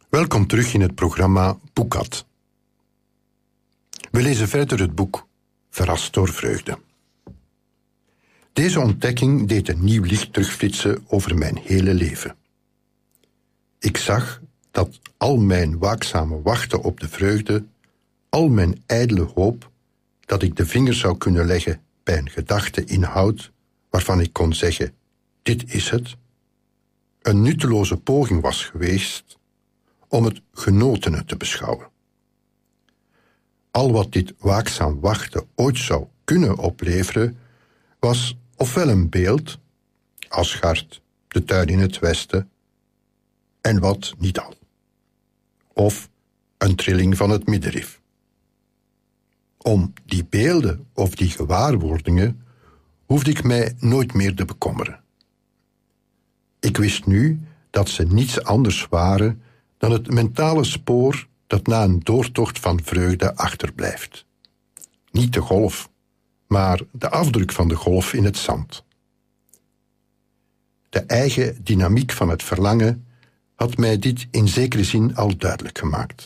Welkom terug in het programma Boekhad. We lezen verder het boek Verrast door vreugde. Deze ontdekking deed een nieuw licht terugflitsen over mijn hele leven. Ik zag dat al mijn waakzame wachten op de vreugde, al mijn ijdele hoop dat ik de vinger zou kunnen leggen bij een gedachteinhoud waarvan ik kon zeggen, dit is het, een nutteloze poging was geweest om het genotene te beschouwen. Al wat dit waakzaam wachten ooit zou kunnen opleveren, was ofwel een beeld, Asgard, de tuin in het westen, en wat niet al, of een trilling van het middenrif. Om die beelden of die gewaarwordingen hoefde ik mij nooit meer te bekommeren. Ik wist nu dat ze niets anders waren dan het mentale spoor dat na een doortocht van vreugde achterblijft. Niet de golf, maar de afdruk van de golf in het zand. De eigen dynamiek van het verlangen had mij dit in zekere zin al duidelijk gemaakt.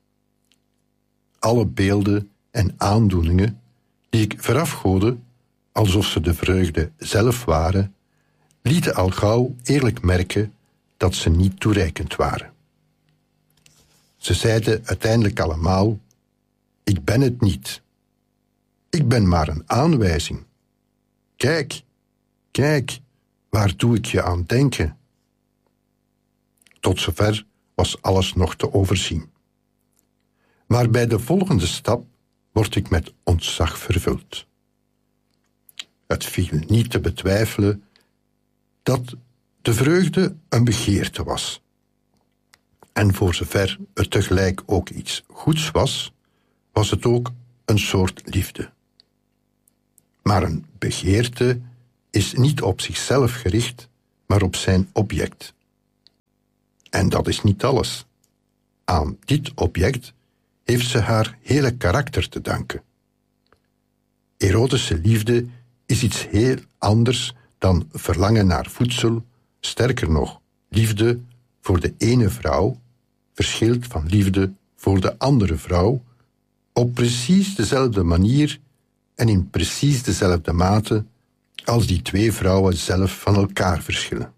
Alle beelden en aandoeningen die ik verafgoodde, alsof ze de vreugde zelf waren, lieten al gauw eerlijk merken dat ze niet toereikend waren. Ze zeiden uiteindelijk allemaal, ik ben het niet. Ik ben maar een aanwijzing. Kijk, kijk, waar doe ik je aan denken? Tot zover was alles nog te overzien. Maar bij de volgende stap word ik met ontzag vervuld. Het viel niet te betwijfelen dat de vreugde een begeerte was. En voor zover het tegelijk ook iets goeds was, was het ook een soort liefde. Maar een begeerte is niet op zichzelf gericht, maar op zijn object. En dat is niet alles. Aan dit object heeft ze haar hele karakter te danken. Erotische liefde is iets heel anders dan verlangen naar voedsel, sterker nog, liefde voor de ene vrouw verschilt van liefde voor de andere vrouw op precies dezelfde manier en in precies dezelfde mate als die twee vrouwen zelf van elkaar verschillen.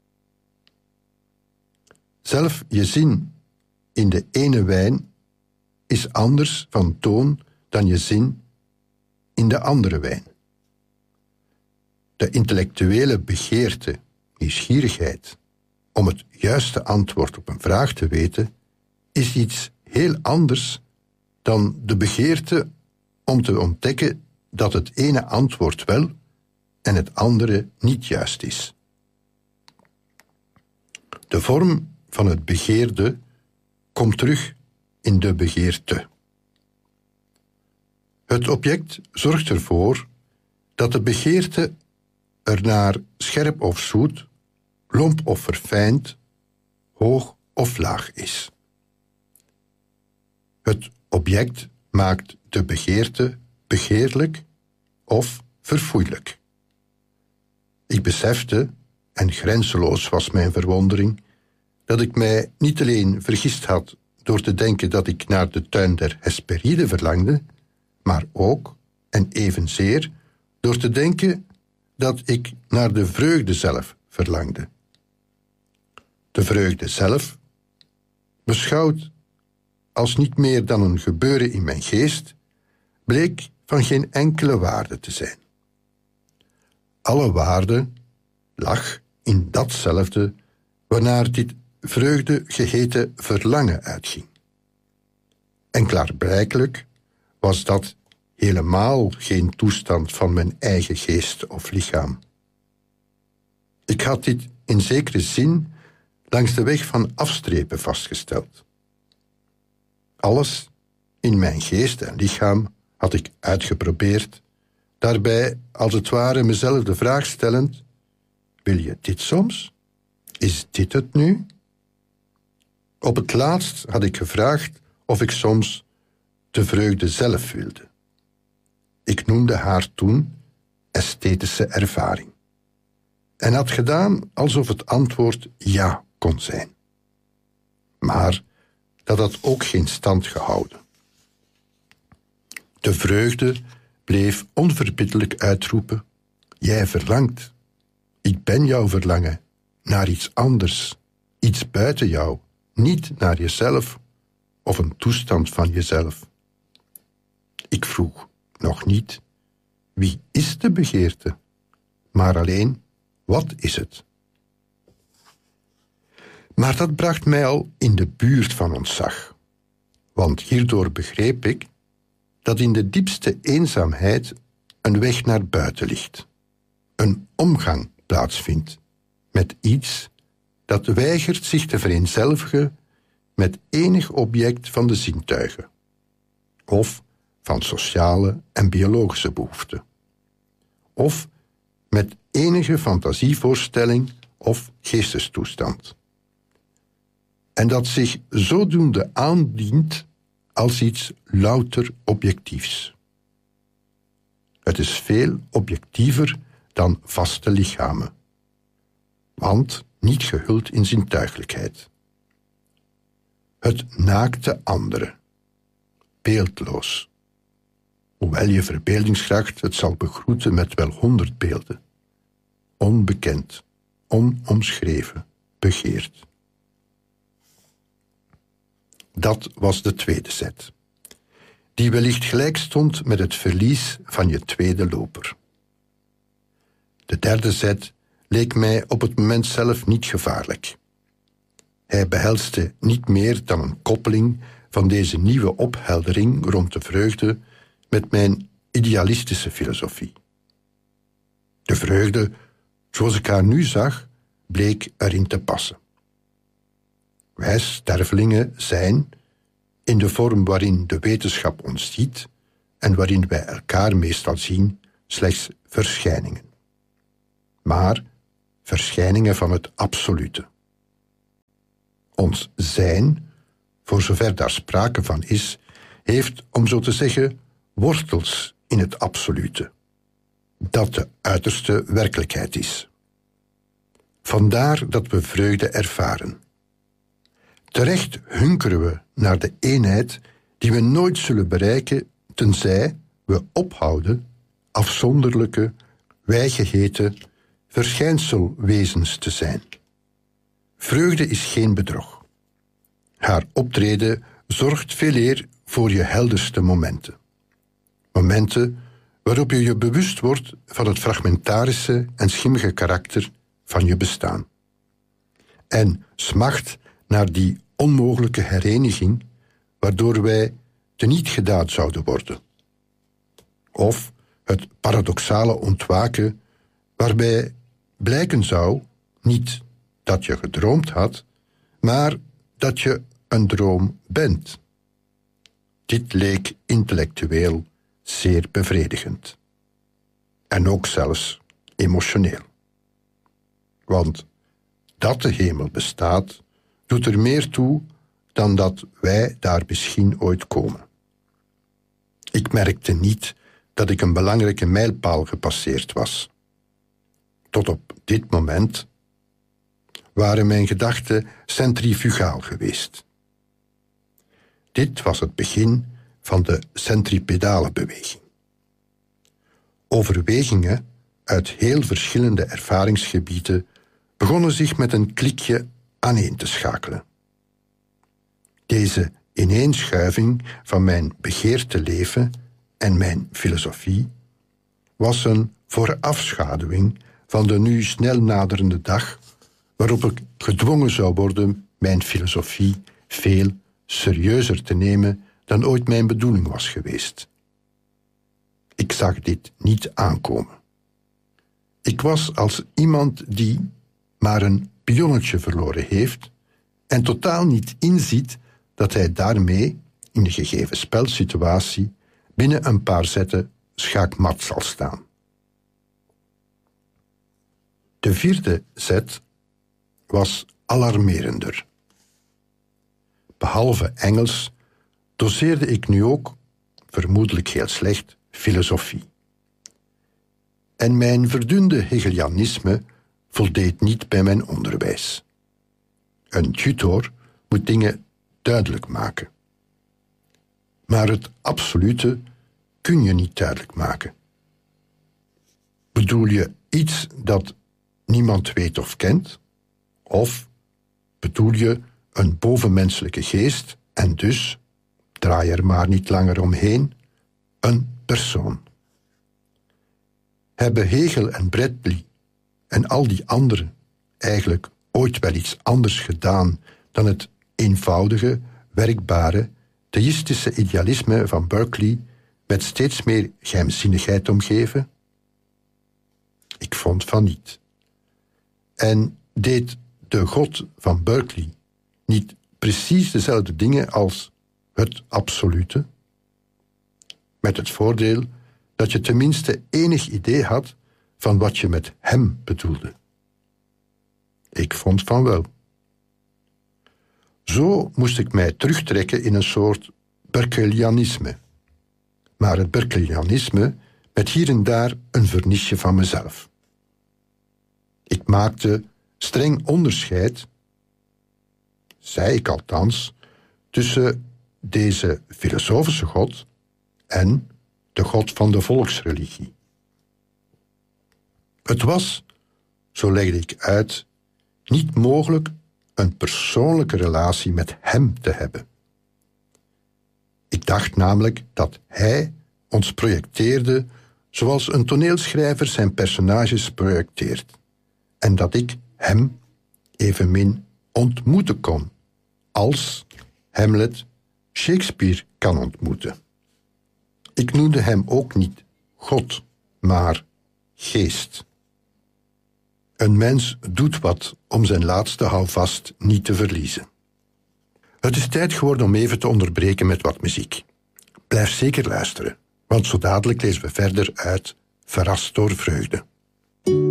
Zelf je zin in de ene wijn is anders van toon dan je zin in de andere wijn. De intellectuele begeerte, nieuwsgierigheid, om het juiste antwoord op een vraag te weten, is iets heel anders dan de begeerte om te ontdekken dat het ene antwoord wel en het andere niet juist is. De vorm van het begeerde komt terug in de begeerte. Het object zorgt ervoor dat de begeerte ernaar scherp of zoet, lomp of verfijnd, hoog of laag is. Het object maakt de begeerte begeerlijk of verfoeilijk. Ik besefte, en grenzeloos was mijn verwondering, dat ik mij niet alleen vergist had door te denken dat ik naar de tuin der Hesperide verlangde, maar ook, en evenzeer, door te denken dat ik naar de vreugde zelf verlangde. De vreugde zelf, beschouwd als niet meer dan een gebeuren in mijn geest, bleek van geen enkele waarde te zijn. Alle waarde lag in datzelfde waarnaar dit vreugde geheten verlangen uitging. En klaarblijkelijk was dat helemaal geen toestand van mijn eigen geest of lichaam. Ik had dit in zekere zin langs de weg van afstrepen vastgesteld. Alles in mijn geest en lichaam had ik uitgeprobeerd, daarbij als het ware mezelf de vraag stellend, wil je dit soms? Is dit het nu? Op het laatst had ik gevraagd of ik soms de vreugde zelf wilde. Ik noemde haar toen esthetische ervaring. En had gedaan alsof het antwoord ja kon zijn. Maar dat had ook geen stand gehouden. De vreugde bleef onverbiddelijk uitroepen: jij verlangt. Ik ben jouw verlangen, naar iets anders, iets buiten jou, niet naar jezelf of een toestand van jezelf. Ik vroeg nog niet: wie is de begeerte? Maar alleen: wat is het? Maar dat bracht mij al in de buurt van ontzag, want hierdoor begreep ik dat in de diepste eenzaamheid een weg naar buiten ligt, een omgang plaatsvindt met iets dat weigert zich te vereenzelvigen met enig object van de zintuigen, of van sociale en biologische behoeften, of met enige fantasievoorstelling of geestestoestand. En dat zich zodoende aandient als iets louter objectiefs. Het is veel objectiever dan vaste lichamen, want niet gehuld in zintuigelijkheid. Het naakte andere, beeldloos, hoewel je verbeeldingskracht het zal begroeten met wel 100 beelden, onbekend, onomschreven, begeerd. Dat was de tweede zet, die wellicht gelijk stond met het verlies van je tweede loper. De derde zet leek mij op het moment zelf niet gevaarlijk. Hij behelste niet meer dan een koppeling van deze nieuwe opheldering rond de vreugde met mijn idealistische filosofie. De vreugde, zoals ik haar nu zag, bleek erin te passen. Wij stervelingen zijn, in de vorm waarin de wetenschap ons ziet en waarin wij elkaar meestal zien, slechts verschijningen. Maar verschijningen van het absolute. Ons zijn, voor zover daar sprake van is, heeft, om zo te zeggen, wortels in het absolute, dat de uiterste werkelijkheid is. Vandaar dat we vreugde ervaren. Terecht hunkeren we naar de eenheid die we nooit zullen bereiken, tenzij we ophouden afzonderlijke, wijgeheten verschijnselwezens te zijn. Vreugde is geen bedrog. Haar optreden zorgt veeleer voor je helderste momenten. Momenten waarop je je bewust wordt van het fragmentarische en schimmige karakter van je bestaan. En smacht naar die onmogelijke hereniging waardoor wij teniet gedaan zouden worden. Of het paradoxale ontwaken waarbij blijken zou niet dat je gedroomd had, maar dat je een droom bent. Dit leek intellectueel zeer bevredigend. En ook zelfs emotioneel. Want dat de hemel bestaat, doet er meer toe dan dat wij daar misschien ooit komen. Ik merkte niet dat ik een belangrijke mijlpaal gepasseerd was. Tot op dit moment waren mijn gedachten centrifugaal geweest. Dit was het begin van de centripedale beweging. Overwegingen uit heel verschillende ervaringsgebieden begonnen zich met een klikje aaneen te schakelen. Deze ineenschuiving van mijn begeerte leven en mijn filosofie was een voorafschaduwing van de nu snel naderende dag waarop ik gedwongen zou worden mijn filosofie veel serieuzer te nemen dan ooit mijn bedoeling was geweest. Ik zag dit niet aankomen. Ik was als iemand die maar een pionnetje verloren heeft en totaal niet inziet dat hij daarmee, in de gegeven spelsituatie, binnen een paar zetten schaakmat zal staan. De vierde zet was alarmerender. Behalve Engels doseerde ik nu ook, vermoedelijk heel slecht, filosofie. En mijn verdunde Hegelianisme voldeed niet bij mijn onderwijs. Een tutor moet dingen duidelijk maken. Maar het absolute kun je niet duidelijk maken. Bedoel je iets dat niemand weet of kent? Of bedoel je een bovenmenselijke geest en dus, draai er maar niet langer omheen, een persoon? Hebben Hegel en Bradley en al die anderen eigenlijk ooit wel iets anders gedaan dan het eenvoudige, werkbare, theïstische idealisme van Berkeley met steeds meer geheimzinnigheid omgeven? Ik vond van niet. En deed de God van Berkeley niet precies dezelfde dingen als het absolute? Met het voordeel dat je tenminste enig idee had van wat je met hem bedoelde. Ik vond van wel. Zo moest ik mij terugtrekken in een soort Berkeleyanisme. Maar het Berkeleyanisme met hier en daar een vernisje van mezelf. Ik maakte streng onderscheid, zei ik althans, tussen deze filosofische God en de God van de volksreligie. Het was, zo legde ik uit, niet mogelijk een persoonlijke relatie met hem te hebben. Ik dacht namelijk dat hij ons projecteerde zoals een toneelschrijver zijn personages projecteert, en dat ik hem evenmin ontmoeten kon als Hamlet Shakespeare kan ontmoeten. Ik noemde hem ook niet God, maar geest. Een mens doet wat om zijn laatste houvast niet te verliezen. Het is tijd geworden om even te onderbreken met wat muziek. Blijf zeker luisteren, want zo dadelijk lezen we verder uit Verrast door vreugde.